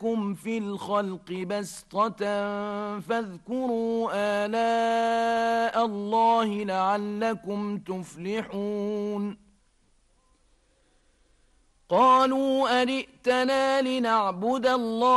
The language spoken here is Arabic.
زادكم في الخلق بسطة فاذكروا آلاء الله لعلكم تفلحون قالوا أجئتنا لنعبد الله